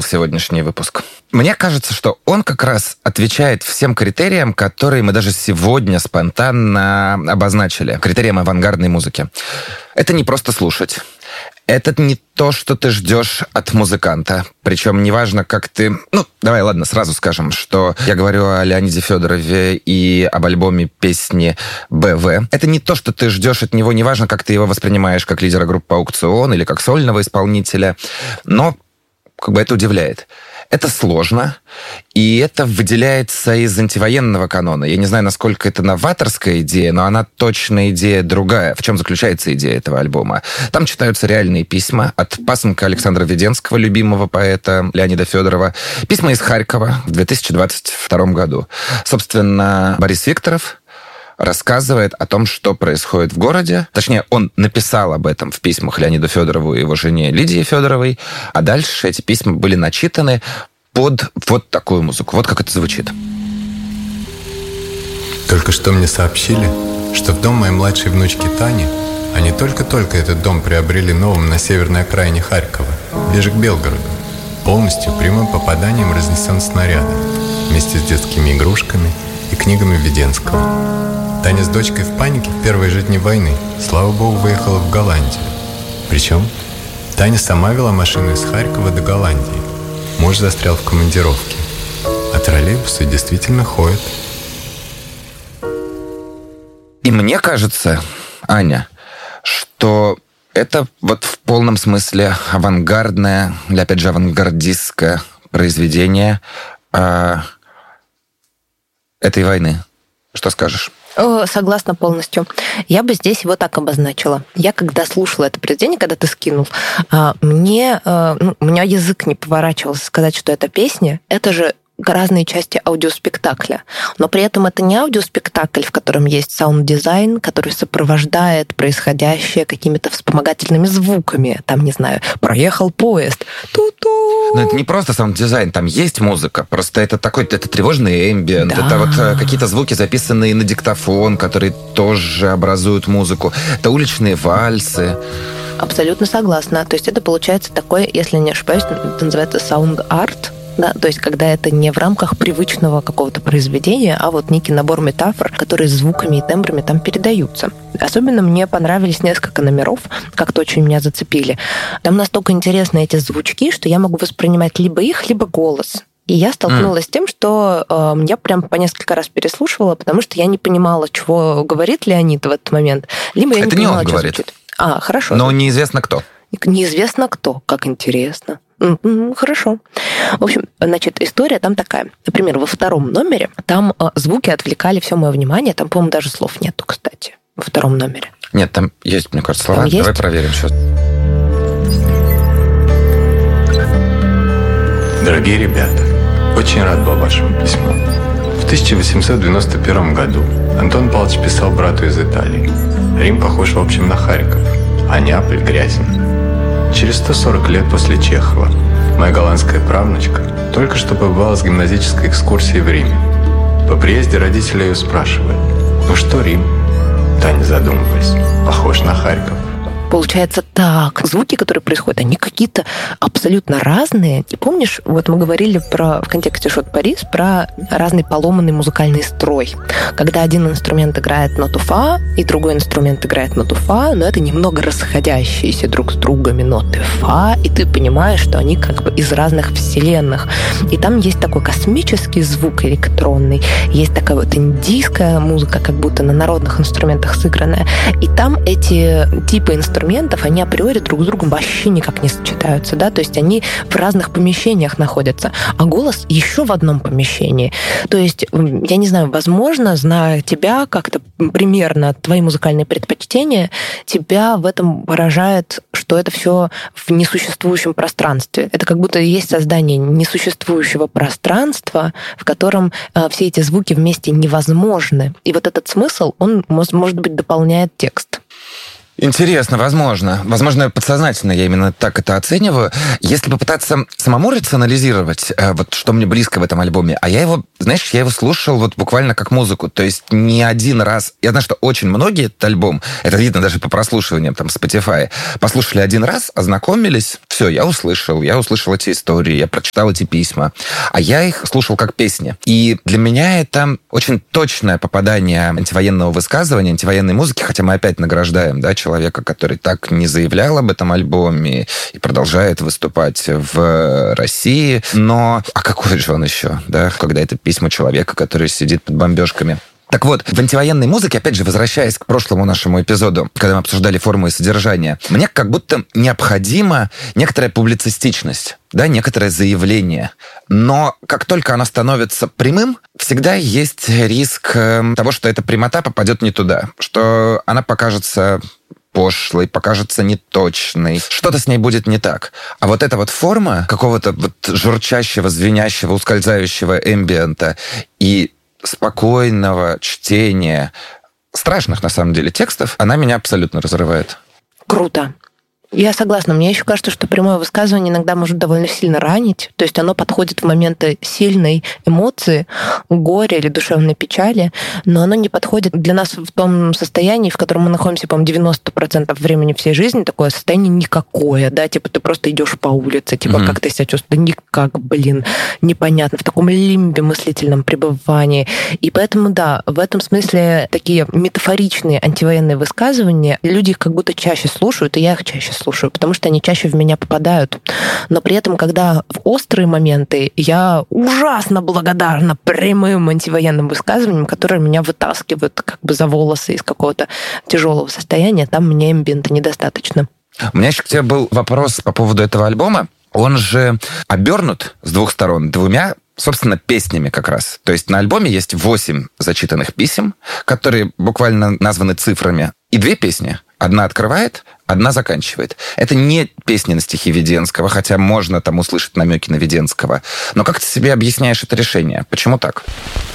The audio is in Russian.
завершил сегодняшний выпуск. Мне кажется, что он как раз отвечает всем критериям, которые мы даже сегодня спонтанно обозначили. Критериям авангардной музыки. Это не просто слушать. Это не то, что ты ждешь от музыканта. Причем неважно, как ты... давай, ладно, сразу скажем, что я говорю о Леониде Федорове и об альбоме песни «БВ». Это не то, что ты ждешь от него, неважно, как ты его воспринимаешь, как лидера группы «Аукцион» или как сольного исполнителя. Но это удивляет. Это сложно, и это выделяется из антивоенного канона. Я не знаю, насколько это новаторская идея, но она точно идея другая. В чем заключается идея этого альбома? Там читаются реальные письма от пасынка Александра Веденского, любимого поэта Леонида Федорова, письма из Харькова в 2022 году. Собственно, Борис Викторов рассказывает о том, что происходит в городе. Точнее, он написал об этом в письмах Леониду Федорову и его жене Лидии Федоровой, а дальше эти письма были начитаны под вот такую музыку. Вот как это звучит. Только что мне сообщили, что в дом моей младшей внучки Тани, они только-только этот дом приобрели новым на северной окраине Харькова, ближе к Белгороду. Полностью прямым попаданием разнесен снарядом, вместе с детскими игрушками и книгами Веденского. Таня с дочкой в панике в первые же дни войны, слава богу, выехала в Голландию. Причем Таня сама вела машину из Харькова до Голландии. Муж застрял в командировке. А троллейбусы действительно ходят. И мне кажется, Аня, что это вот в полном смысле авангардное, или опять же авангардистское произведение этой войны. Что скажешь? Согласна полностью. Я бы здесь его так обозначила. Я когда слушала это произведение, когда ты скинул, у меня язык не поворачивался сказать, что это песня. Это же разные части аудиоспектакля. Но при этом это не аудиоспектакль, в котором есть саунд-дизайн, который сопровождает происходящее какими-то вспомогательными звуками. Там, не знаю, проехал поезд. Ту-ту. Но это не просто саунд-дизайн, там есть музыка. Просто это тревожный эмбиент. Да. Это вот какие-то звуки, записанные на диктофон, которые тоже образуют музыку. Это уличные вальсы. Абсолютно согласна. То есть это получается такое, если не ошибаюсь, это называется саунд-арт. Да, то есть когда это не в рамках привычного какого-то произведения, а вот некий набор метафор, которые звуками и тембрами там передаются. Особенно мне понравились несколько номеров, как-то очень меня зацепили. Там настолько интересны эти звучки, что я могу воспринимать либо их, либо голос. И я столкнулась с тем, что я прям по несколько раз переслушивала, потому что я не понимала, чего говорит Леонид в этот момент, либо я не понимала, что звучит. Хорошо. Но неизвестно кто. Неизвестно кто, как интересно. Хорошо. В общем, значит, история там такая. Например, во втором номере там звуки отвлекали все мое внимание. Там, по-моему, даже слов нету, кстати, во втором номере. Нет, там есть, мне кажется, слова. Там Давай есть? проверим сейчас. Дорогие ребята, очень рад был вашему письму. В 1891 году Антон Павлович писал брату из Италии. Рим похож, в общем, на Харьков, а Неаполь грязен. Через 140 лет после Чехова моя голландская правнучка только что побывала с гимназической экскурсией в Риме. По приезде родители ее спрашивают: «Ну что, Рим?» Таня, задумываясь: «Похож на Харьков». Получается так. Звуки, которые происходят, они какие-то абсолютно разные. И помнишь, вот мы говорили в контексте Шот Парис про разный поломанный музыкальный строй. Когда один инструмент играет ноту фа, и другой инструмент играет ноту фа, но это немного расходящиеся друг с другом ноты фа, и ты понимаешь, что они как бы из разных вселенных. И там есть такой космический звук электронный, есть такая вот индийская музыка, как будто на народных инструментах сыгранная. И там эти типы инструментов, они априори друг с другом вообще никак не сочетаются, да, то есть они в разных помещениях находятся, а голос еще в одном помещении. То есть, я не знаю, возможно, зная тебя, как-то примерно твои музыкальные предпочтения, тебя в этом выражает, что это все в несуществующем пространстве. Это как будто есть создание несуществующего пространства, в котором все эти звуки вместе невозможны. И вот этот смысл, он, может быть, дополняет текст. Интересно, возможно. Возможно, подсознательно я именно так это оцениваю. Если попытаться самому рационализировать, вот что мне близко в этом альбоме, а я его, знаешь, я его слушал вот буквально как музыку, то есть не один раз. Я знаю, что очень многие этот альбом, это видно даже по прослушиваниям там Spotify, послушали один раз, ознакомились, все, я услышал эти истории, я прочитал эти письма, а я их слушал как песни. И для меня это очень точное попадание антивоенного высказывания, антивоенной музыки, хотя мы опять награждаем, да, человека, который так не заявлял об этом альбоме и продолжает выступать в России. Но а какой же он еще, да, когда это письма человека, который сидит под бомбежками? Так вот, в антивоенной музыке, опять же, возвращаясь к прошлому нашему эпизоду, когда мы обсуждали форму и содержание, мне как будто необходима некоторая публицистичность, да, некоторое заявление. Но как только оно становится прямым, всегда есть риск того, что эта прямота попадет не туда, что она покажется пошлой, покажется неточной. Что-то с ней будет не так. А вот эта вот форма какого-то вот журчащего, звенящего, ускользающего эмбиента и спокойного чтения страшных, на самом деле, текстов, она меня абсолютно разрывает. Круто. Я согласна. Мне еще кажется, что прямое высказывание иногда может довольно сильно ранить. То есть оно подходит в моменты сильной эмоции, горя или душевной печали, но оно не подходит для нас в том состоянии, в котором мы находимся, по-моему, 90% времени всей жизни. Такое состояние никакое, да, типа ты просто идешь по улице, типа как ты себя чувствуешь? Да никак, непонятно. В таком лимбе мыслительном пребывании. И поэтому, да, в этом смысле такие метафоричные антивоенные высказывания, люди их как будто чаще слушают, и я их чаще слушаю, потому что они чаще в меня попадают. Но при этом, когда в острые моменты, я ужасно благодарна прямым антивоенным высказываниям, которые меня вытаскивают как бы за волосы из какого-то тяжелого состояния, там мне эмбиента недостаточно. У меня еще к тебе был вопрос по поводу этого альбома. Он же обернут с двух сторон двумя, собственно, песнями как раз. То есть на альбоме есть 8 зачитанных писем, которые буквально названы цифрами, и 2 песни. Одна открывает, одна заканчивает. Это не песни на стихи Веденского, хотя можно там услышать намеки на Веденского. Но как ты себе объясняешь это решение? Почему так?